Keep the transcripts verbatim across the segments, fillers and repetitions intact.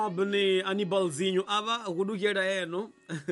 Abni Anibalzinho ava kudukira eno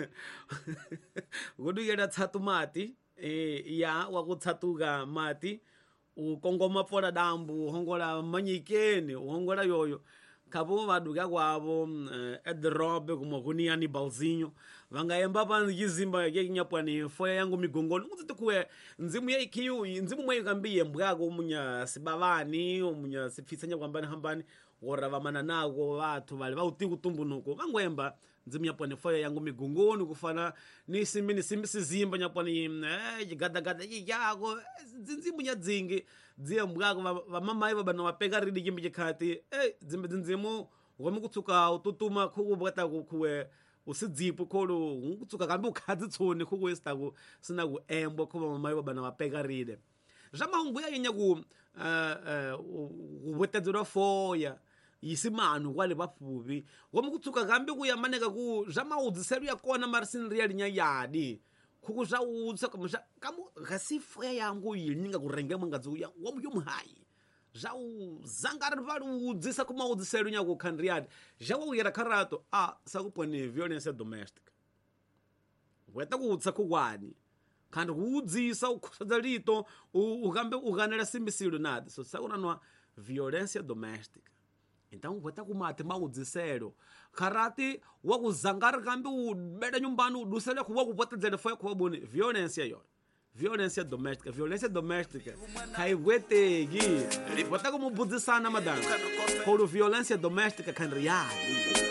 kudukira tsatu mati e ya wakutsatuka mati ukongoma fora dambu hongola manyikeni hongola yoyo kabo vaduka kwavo edrobe kuma kuni Anibalzinho vangayemba panzi chizimba yekinyapwani foya yangu migongoni kuti kuwe nzimu ya ikiyu nzimu mwe kambiye mbwako umunya sibavani umunya sifitsanya kwambani hambani ora vamana nako vathu vale vauti kutumbunuko vangwemba nzimu yapwani foya yangu migongoni kufana ni simini simbi sizimba nyapwani eh chigadagada chako nzimu nya dzingi dziye mbwako vamamai vabana vapeka ridi chimbi chikhati eh dzimbe nzimu wamukutsuka ututuma khukubwata kuwe usidzipo kholo ngutsuka kambe ukhadzi tsoni khukwe staku sina ku embo khoba mamayi vabana vapeka ride zhamahungu yanya ku ubwetedzera foya yisimanu kwale vafuvi wamukutsuka kambe kuyamaneka ku zhamaudziselu yakona marisin real nya yadi khuku zvautsa kamusha kamu gasifoya yangu yininga kurenge mwangadzi uya wamuyumhayi zau zangara valudzisa kumaudziselu nya ku khandriad zvawauyera kharato a sakuponi violence domestic weta kutsa kukwani kandi kuudzisa ukhusadza lito ukambe ukanela simbisilo nadi so sakunanwa violência doméstica então weta kumati maudziselo kharati wakuzangara kambe ubeda nyumbani udusele kuwa kupotedzele foya kuwaboni violência yoyo violência doméstica violência doméstica khaigwetegi weta kumubudzisana madam kholo violência doméstica khandriyadi